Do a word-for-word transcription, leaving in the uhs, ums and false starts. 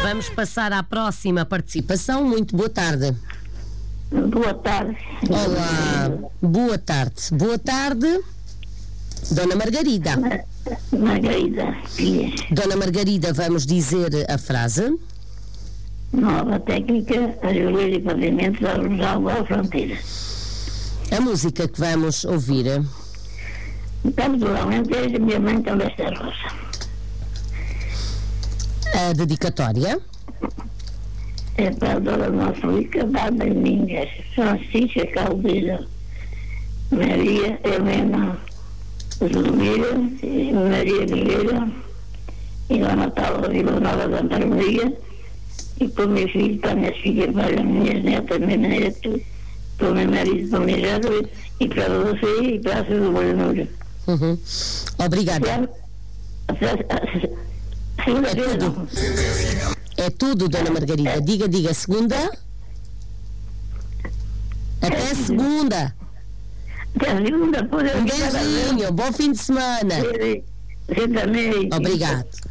Vamos passar à próxima participação. Muito boa tarde. Boa tarde. Olá, boa tarde. Boa tarde, Dona Margarida. Margarida. Dona Margarida, vamos dizer a frase. Nova técnica, ajoelho e pavimentos à fronteira. A música que vamos ouvir. Estamos do Alentejo, minha mãe também está rosa. A dedicatória. É para a Dona Nossa Rica, Bárbara Mingas, Francisca Caldeira, Maria Helena Zulmira, Maria Vieira, e Dona Paula Vila Nova da Maria, e para o meu filho, para a minha filha, para as minhas netas, meu neto, para o meu marido, para o meu jovem, e para você e para a sua Bolonura. Uhum. Obrigada. Segunda-feira. É tudo. É tudo, Dona Margarida. Diga, diga, segunda. Até segunda. Até segunda, por Um beijinho, bom fim de semana. Você também. Obrigado.